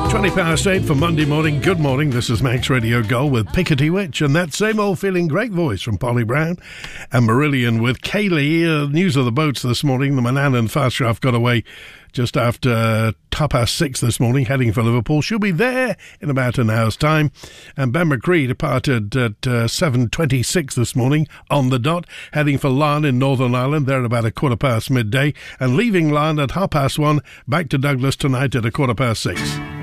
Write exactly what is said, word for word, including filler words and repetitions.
twenty past eight for Monday morning. Good morning, this is Manx Radio Gold with Pickety Witch and that same old feeling great voice from Polly Brown and Marillion with Kaylee. Uh, news of the boats this morning. The Manan and Fastraff got away just after uh, top past six this morning, heading for Liverpool. She'll be there in about an hour's time. And Ben McCree departed at uh, seven twenty-six this morning on the dot, heading for Larne in Northern Ireland. They're about a quarter past midday, and leaving Larne at half past one, back to Douglas tonight at a quarter past six.